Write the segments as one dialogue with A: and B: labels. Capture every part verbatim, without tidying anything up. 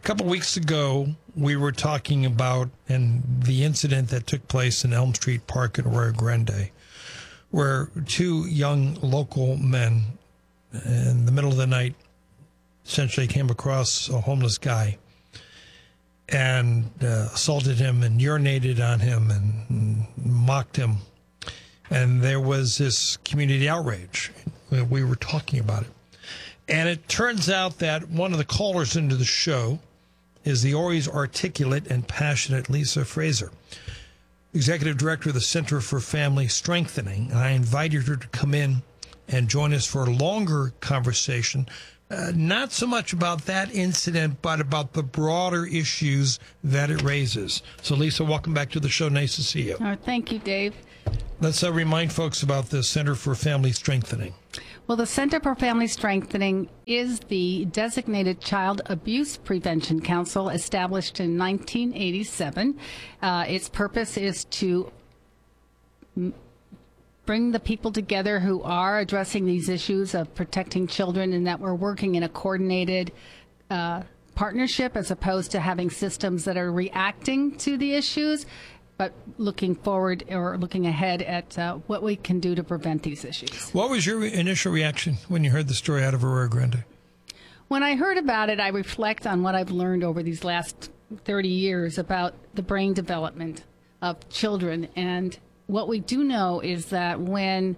A: couple weeks ago, we were talking about and the incident that took place in Elm Street Park in Arroyo Grande, where two young local men in the middle of the night essentially came across a homeless guy and uh, assaulted him and urinated on him and, and mocked him. And there was this community outrage. We were talking about it. And it turns out that one of the callers into the show is the always articulate and passionate Lisa Fraser, Executive Director of the Center for Family Strengthening. I invited her to come in and join us for a longer conversation, uh, not so much about that incident, but about the broader issues that it raises. So, Lisa, welcome back to the show. Nice to see you.
B: Oh, thank you, Dave.
A: Let's uh, remind folks about the Center for Family Strengthening.
B: Well, the Center for Family Strengthening is the designated child abuse prevention council established in nineteen eighty-seven. Uh, its purpose is to m- bring the people together who are addressing these issues of protecting children, and that we're working in a coordinated uh, partnership as opposed to having systems that are reacting to the issues, but looking forward or looking ahead at uh, what we can do to prevent these issues.
A: What was your initial reaction when you heard the story out of Arroyo Grande?
B: When I heard about it, I reflect on what I've learned over these last thirty years about the brain development of children. And what we do know is that when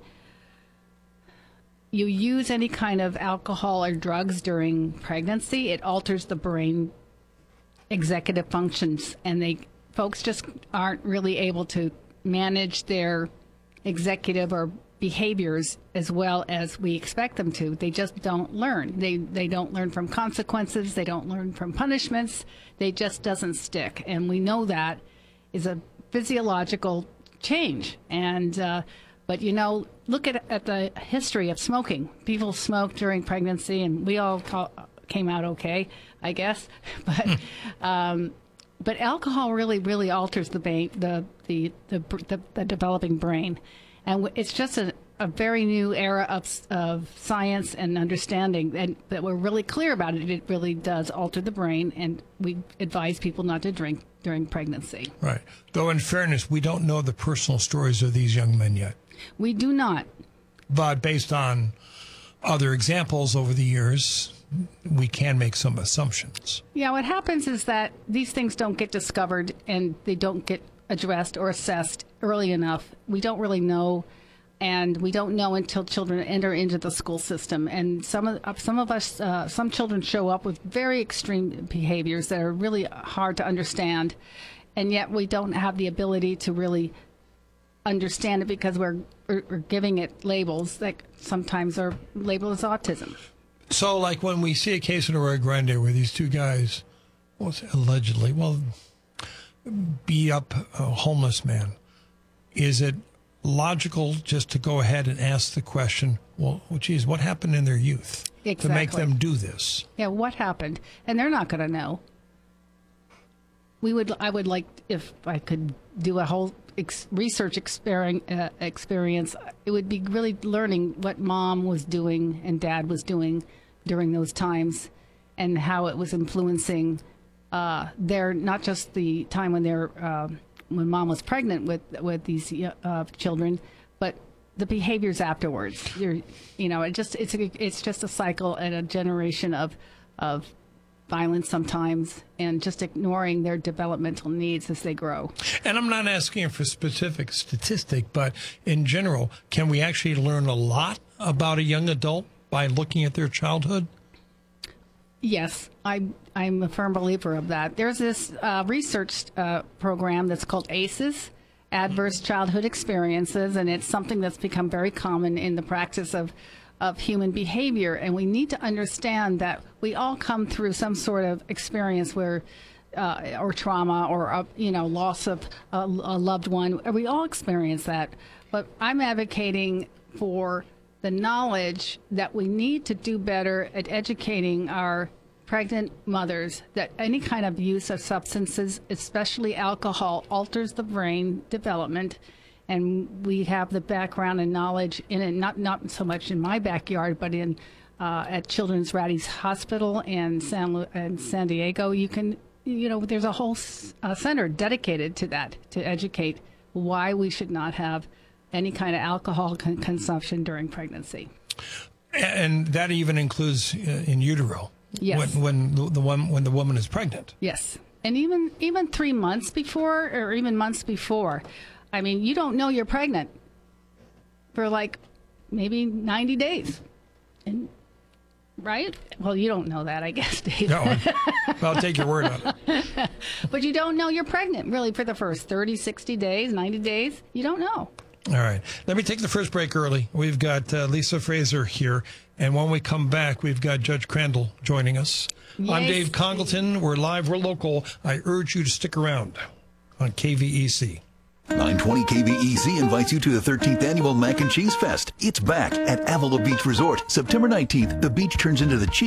B: you use any kind of alcohol or drugs during pregnancy, it alters the brain executive functions, and they folks just aren't really able to manage their executive or behaviors as well as we expect them to. They just don't learn. They they don't learn from consequences. They don't learn from punishments. They just doesn't stick. And we know that is a physiological change. And uh, but you know, look at at the history of smoking. People smoked during pregnancy, and we all call, came out okay, I guess. But um, But alcohol really, really alters the brain, the, the the the the developing brain, and it's just a, a very new era of of science and understanding, and that we're really clear about it. It really does alter the brain, and we advise people not to drink during pregnancy.
A: Right. Though, in fairness, we don't know the personal stories of these young men yet.
B: We do not.
A: But based on other examples over the years, we can make some assumptions.
B: Yeah, what happens is that these things don't get discovered and they don't get addressed or assessed early enough. We don't really know, and we don't know until children enter into the school system. And some of some of us, uh, some children show up with very extreme behaviors that are really hard to understand, and yet we don't have the ability to really understand it because we're, we're, we're giving it labels that sometimes are labeled as autism.
A: So, like when we see a case in Arroyo Grande where these two guys, well, allegedly, well, beat up a homeless man, is it logical just to go ahead and ask the question, well, well geez, what happened in their youth
B: exactly.
A: to make them do this?
B: Yeah, what happened? And they're not going to know. We would, I would like, if I could do a whole ex- research experience, uh, experience, it would be really learning what mom was doing and dad was doing during those times, and how it was influencing uh, their, not just the time when they're uh, when mom was pregnant with with these uh, children, but the behaviors afterwards. You're, you know, it just it's a, it's just a cycle and a generation of of violence sometimes, and just ignoring their developmental needs as they grow.
A: And I'm not asking for specific statistic, but in general, can we actually learn a lot about a young adult by looking at their childhood?
B: Yes, I, I'm a firm believer of that. There's this uh, research uh, program that's called ACEs, Adverse Childhood Experiences, and it's something that's become very common in the practice of of human behavior, and we need to understand that we all come through some sort of experience where, uh, or trauma, or a, you know, loss of a, a loved one. We all experience that, but I'm advocating for the knowledge that we need to do better at educating our pregnant mothers that any kind of use of substances, especially alcohol, alters the brain development. And we have the background and knowledge in it, not not so much in my backyard, but in uh, at Children's Rady's Hospital in San, Lu- in San Diego. You can, you know, there's a whole uh, center dedicated to that, to educate why we should not have any kind of alcohol con- consumption during pregnancy.
A: And that even includes uh, in utero.
B: Yes.
A: When, when the, the one when the woman is pregnant.
B: Yes. And even even three months before, or even months before, I mean, you don't know you're pregnant for like maybe ninety days, and right? Well, you don't know that, I guess, Dave.
A: No, I'll take your word on it.
B: But you don't know you're pregnant really for the first thirty, sixty days, ninety days. You don't know.
A: All right. Let me take the first break early. We've got uh, Lisa Fraser here. And when we come back, we've got Judge Crandall joining us.
B: Yes.
A: I'm Dave Congleton. We're live. We're local. I urge you to stick around on K V E C.
C: nine twenty K V E C invites you to the thirteenth Annual Mac and Cheese Fest. It's back at Avila Beach Resort. September nineteenth, the beach turns into the cheese.